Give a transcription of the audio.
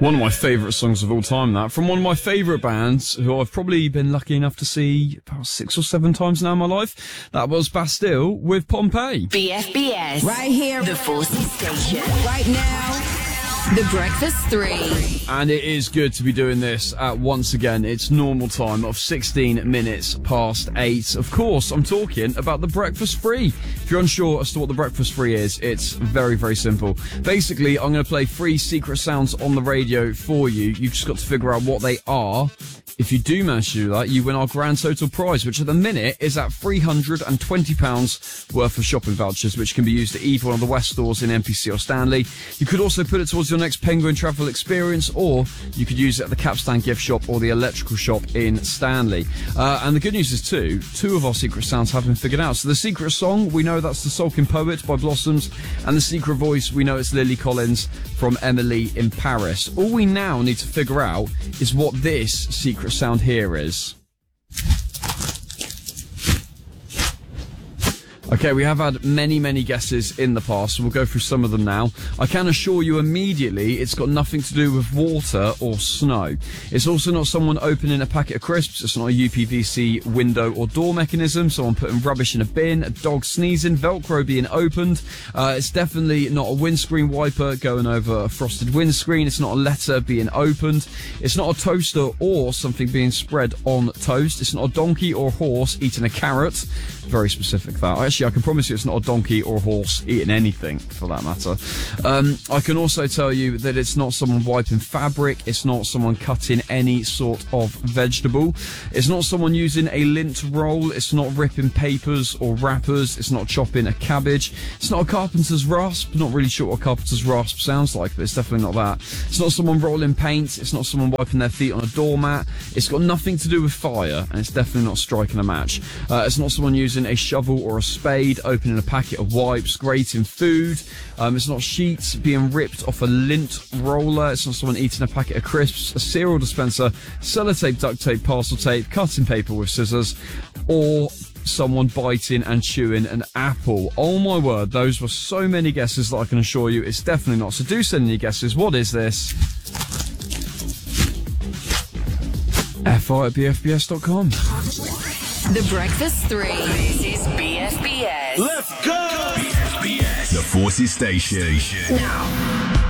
One of my favourite songs of all time, that. From one of my favourite bands, who I've probably been lucky enough to see about 6 or 7 times now in my life. That was Bastille with Pompeii. BFBS. Right here. The Forces Station. Right now. The Breakfast 3. And it is good to be doing this at, once again, its normal time of 16 minutes past 8. Of course, I'm talking about the Breakfast Free. If you're unsure as to what the Breakfast Free is, it's very, very simple. Basically, I'm going to play 3 secret sounds on the radio for you. You've just got to figure out what they are. If you do manage to do that, you win our grand total prize, which at the minute is at £320 worth of shopping vouchers, which can be used at either one of the West stores in NPC or Stanley. You could also put it towards your next Penguin travel experience, or you could use it at the Capstan gift shop or the electrical shop in Stanley. And the good news is, two of our secret sounds have been figured out. So the secret song, we know that's The Sulking Poet by Blossoms, and the secret voice, we know it's Lily Collins from Emily in Paris. All we now need to figure out is what this secret sound here is. Okay, we have had many, many guesses in the past, so we'll go through some of them now. I can assure you immediately it's got nothing to do with water or snow. It's also not someone opening a packet of crisps. It's not a UPVC window or door mechanism, someone putting rubbish in a bin, a dog sneezing, Velcro being opened. It's definitely not a windscreen wiper going over a frosted windscreen. It's not a letter being opened. It's not a toaster or something being spread on toast. It's not a donkey or horse eating a carrot. Very specific, that. Actually, I can promise you it's not a donkey or a horse eating anything, for that matter. I can also tell you that it's not someone wiping fabric. It's not someone cutting any sort of vegetable. It's not someone using a lint roll. It's not ripping papers or wrappers. It's not chopping a cabbage. It's not a carpenter's rasp. Not really sure what a carpenter's rasp sounds like, but it's definitely not that. It's not someone rolling paint. It's not someone wiping their feet on a doormat. It's got nothing to do with fire, and it's definitely not striking a match. It's not someone using a shovel or a spade, opening a packet of wipes, grating food. It's not sheets being ripped off a lint roller. It's not someone eating a packet of crisps, a cereal dispenser, sellotape, duct tape, parcel tape, cutting paper with scissors, or someone biting and chewing an apple. Oh my word, those were so many guesses that I can assure you it's definitely not. So do send in your guesses. What is this? FI@bfbs.com. The Breakfast 3. This is BFBS. Let's go! BFBS. The Forces Station. Now.